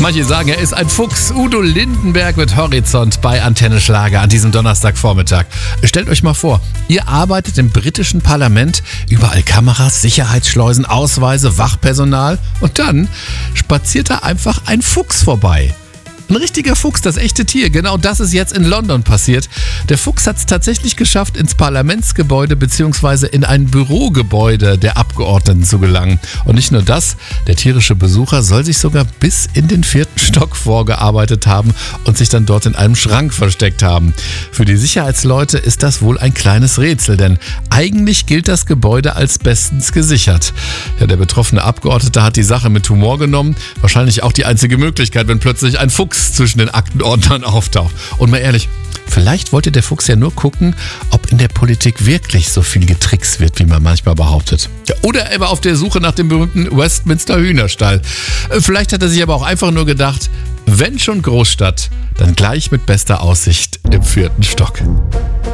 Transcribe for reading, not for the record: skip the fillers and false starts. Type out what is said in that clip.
Manche sagen, er ist ein Fuchs. Udo Lindenberg mit Horizont bei Antenne Schlager an diesem Donnerstagvormittag. Stellt euch mal vor, ihr arbeitet im britischen Parlament, überall Kameras, Sicherheitsschleusen, Ausweise, Wachpersonal und dann spaziert da einfach ein Fuchs vorbei. Ein richtiger Fuchs, das echte Tier. Genau das ist jetzt in London passiert. Der Fuchs hat es tatsächlich geschafft, ins Parlamentsgebäude bzw. in ein Bürogebäude der Abgeordneten zu gelangen. Und nicht nur das, der tierische Besucher soll sich sogar bis in den 4. Stock vorgearbeitet haben und sich dann dort in einem Schrank versteckt haben. Für die Sicherheitsleute ist das wohl ein kleines Rätsel, denn eigentlich gilt das Gebäude als bestens gesichert. Ja, der betroffene Abgeordnete hat die Sache mit Humor genommen. Wahrscheinlich auch die einzige Möglichkeit, wenn plötzlich ein Fuchs zwischen den Aktenordnern auftaucht. Und mal ehrlich, vielleicht wollte der Fuchs ja nur gucken, ob in der Politik wirklich so viel getrickst wird, wie man manchmal behauptet. Ja, oder er war auf der Suche nach dem berühmten Westminster Hühnerstall. Vielleicht hat er sich aber auch einfach nur gedacht, wenn schon Großstadt, dann gleich mit bester Aussicht im 4. Stock.